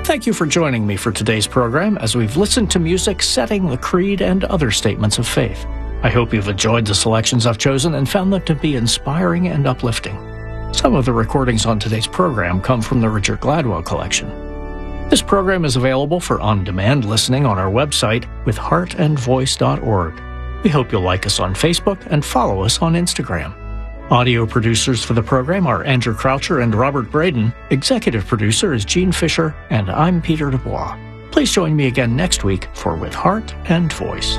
Thank you for joining me for today's program as we've listened to music setting the creed and other statements of faith. I hope you've enjoyed the selections I've chosen and found them to be inspiring and uplifting. Some of the recordings on today's program come from the Richard Gladwell collection. This program is available for on-demand listening on our website with heartandvoice.org. We hope you'll like us on Facebook and follow us on Instagram. Audio producers for the program are Andrew Croucher and Robert Braden. Executive producer is Gene Fisher, and I'm Peter Dubois. Please join me again next week for With Heart and Voice.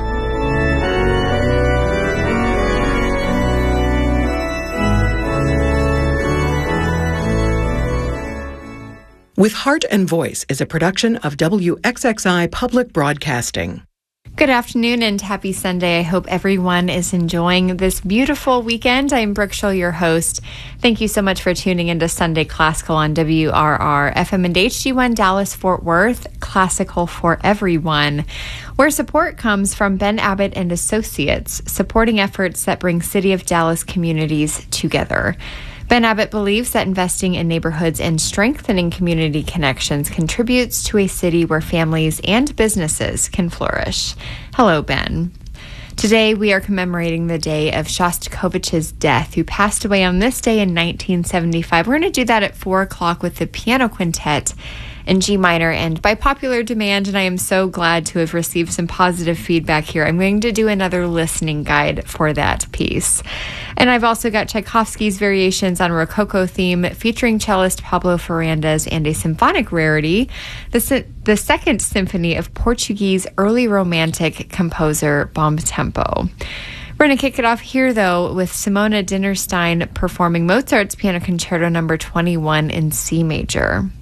With Heart and Voice is a production of WXXI Public Broadcasting. Good afternoon and happy Sunday. I hope everyone is enjoying this beautiful weekend. I'm Brooke Schull, your host. Thank you so much for tuning into Sunday Classical on WRR FM and HD1 Dallas Fort Worth, classical for everyone, where support comes from Ben Abbott and Associates, supporting efforts that bring City of Dallas communities together. Ben Abbott believes that investing in neighborhoods and strengthening community connections contributes to a city where families and businesses can flourish. Hello, Ben. Today, we are commemorating the day of Shostakovich's death, who passed away on this day in 1975. We're going to do that at 4 o'clock with the piano quintet in G minor, and by popular demand, and I am so glad to have received some positive feedback here, I'm going to do another listening guide for that piece. And I've also got Tchaikovsky's Variations on Rococo theme featuring cellist Pablo Ferrandez and a symphonic rarity, the Second Symphony of Portuguese early romantic composer Bom Tempo. We're going to kick it off here, though, with Simona Dinnerstein performing Mozart's Piano Concerto No. 21 in C major.